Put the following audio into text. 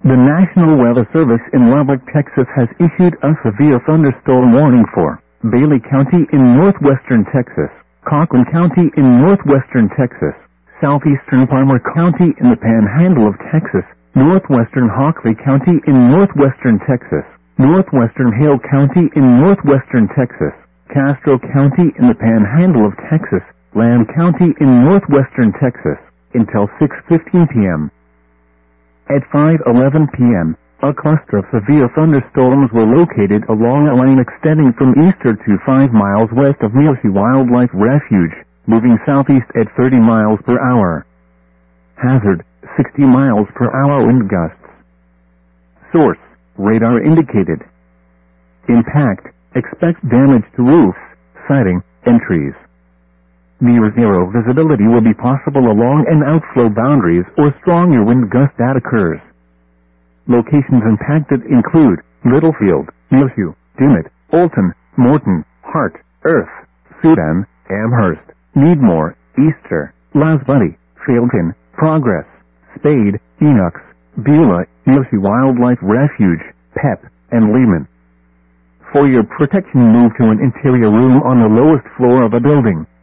The National Weather Service in Lubbock, Texas has issued a severe thunderstorm warning for Bailey County in northwestern Texas, Cochran County in northwestern Texas, southeastern Palmer County in the Panhandle of Texas, northwestern Hockley County in northwestern Texas, northwestern Hale County in northwestern Texas, Castro County in the Panhandle of Texas, Lamb County in northwestern Texas, until 6:15 p.m. At 5:11 p.m., a cluster of severe thunderstorms were located along a line extending from Easter to 5 miles west of Muleshoe Wildlife Refuge, moving southeast at 30 miles per hour. Hazard, 60 miles per hour wind gusts. Source, radar indicated. Impact, expect damage to roofs, siding, and trees. Near zero visibility will be possible along and outflow boundaries or stronger wind gust that occurs. Locations impacted include Littlefield, Muleshoe, Dimmitt, Olton, Morton, Hart, Earth, Sudan, Amherst, Needmore, Easter, Lasbuddy, Failton, Progress, Spade, Enochs, Beulah, Muleshoe Wildlife Refuge, Pep, and Lehman. For your protection, move to an interior room on the lowest floor of a building.